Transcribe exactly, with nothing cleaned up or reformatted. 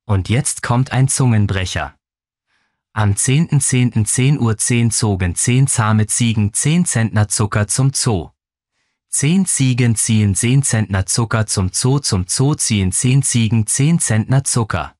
Und jetzt kommt ein Zungenbrecher. Am zehnten zehnten zehn Uhr zehn zogen zehn zahme Ziegen zehn Zentner Zucker zum Zoo. Zehn Ziegen ziehen zehn Zentner Zucker zum Zoo, zum Zoo ziehen zehn Ziegen zehn Zentner Zucker.